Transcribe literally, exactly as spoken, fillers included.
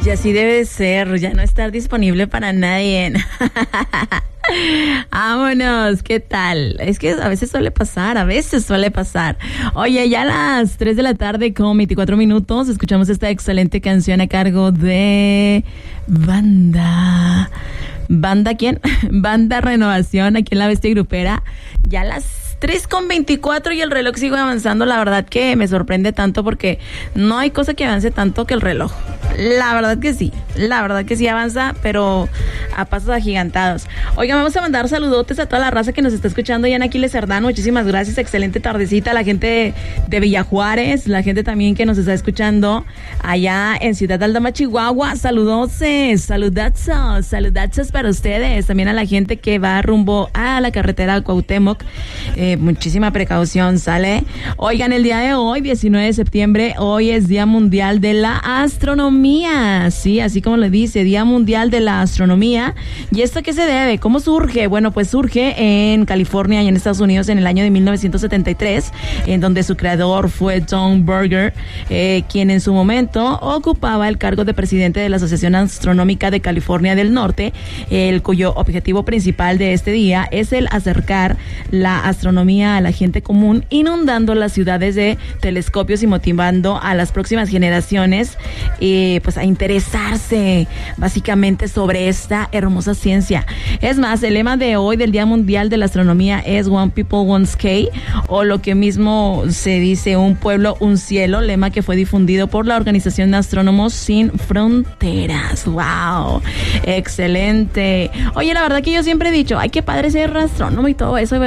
Y así debe ser, ya no estar disponible para nadie. Vámonos, ¿qué tal? Es que a veces suele pasar, a veces suele pasar. Oye, ya a las tres de la tarde con veinticuatro minutos escuchamos esta excelente canción a cargo de Banda. ¿Banda quién? Banda Renovación, aquí en La Bestia Grupera. Ya a las tres con veinticuatro y el reloj sigue avanzando. La verdad que me sorprende tanto porque no hay cosa que avance tanto que el reloj. La verdad que sí, la verdad que sí avanza, pero a pasos agigantados. Oigan, vamos a mandar saludotes a toda la raza que nos está escuchando ya en Aquiles Cerdán. Muchísimas gracias, excelente tardecita. La gente de, de Villa Juárez, la gente también que nos está escuchando allá en Ciudad Aldama, Chihuahua. Saludoses, saludazos, saludazos para ustedes. También a la gente que va rumbo a la carretera Cuauhtémoc. Eh, muchísima precaución, ¿sale? Oigan, el día de hoy, diecinueve de septiembre, hoy es Día Mundial de la Astronomía. Sí, así como le dice, Día Mundial de la Astronomía. ¿Y esto a qué se debe? ¿Cómo surge? Bueno, pues surge en California y en Estados Unidos en el año de mil novecientos setenta y tres, en donde su creador fue Tom Berger, eh, quien en su momento ocupaba el cargo de presidente de la Asociación Astronómica de California del Norte, el cuyo objetivo principal de este día es el acercar la astronomía a la gente común, inundando las ciudades de telescopios y motivando a las próximas generaciones eh, pues a interesarse básicamente sobre esta hermosa ciencia. Es más, el lema de hoy del Día Mundial de la Astronomía es One People, One Sky, o lo que mismo se dice, un pueblo, un cielo, lema que fue difundido por la Organización de Astrónomos Sin Fronteras. ¡Wow! Excelente. Oye, la verdad que yo siempre he dicho, ay, qué padre ser astrónomo y todo eso,